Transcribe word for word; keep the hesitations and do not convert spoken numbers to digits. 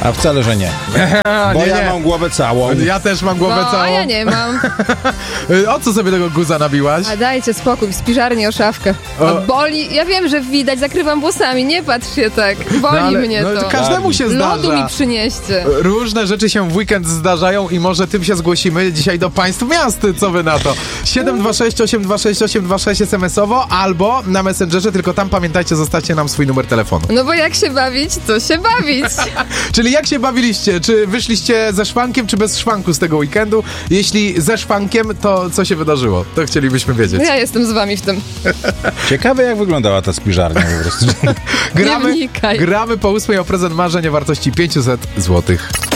A wcale, że nie. Bo nie, ja nie. mam głowę całą. Ja też mam głowę No, całą. a ja nie mam. O co sobie tego guza nabiłaś? A dajcie spokój, w spiżarni o szafkę. A O. boli, ja wiem, że widać, zakrywam włosami, nie patrz się tak. Boli ale- mnie no, to. Każdemu się Lodu zdarza. mi przynieście. Różne rzeczy się w weekend zdarzają i może tym się zgłosimy dzisiaj do państw miast. Co wy na to? siedem dwa sześć osiem dwa sześć osiem dwa sześć es em esowo albo na Messengerze, tylko tam pamiętajcie, zostawcie nam swój numer telefonu. No bo jak się bawić, to się bawić. Czyli jak się bawiliście? Czy wyszliście ze szwankiem, czy bez szwanku z tego weekendu? Jeśli ze szwankiem, to co się wydarzyło? To chcielibyśmy wiedzieć. Ja jestem z wami w tym. Ciekawe, jak wyglądała ta spiżarnia po prostu. Nie wnikaj. gramy po ósmej o prezent marzeń o wartości pięćset złotych.